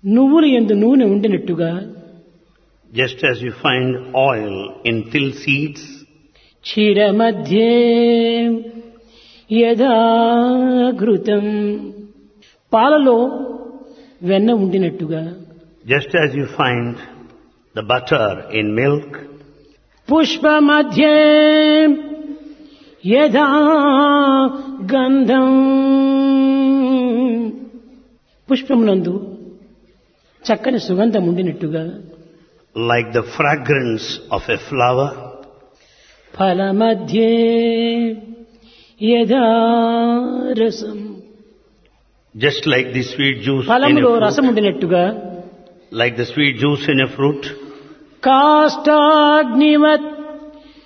నువ్వుల యందు నూనె ఉండినట్టుగా just as you find oil in till seeds, క్షీర మధ్యే యదా ఘృతం పాలలో వెన్న ఉండినట్టుగా just as you find the butter in milk, Pushpa మధ్యే యదా గంధం పుష్పమునందు చక్కని సుగంధం ఉండినట్టుగా like the fragrance of a flower, ఫల మధ్యే యదా రసం just like the sweet juice in ఫలములో a రసం fruit, ఉండినట్టుగా like the sweet juice in a fruit, కాష్టాగ్నివత్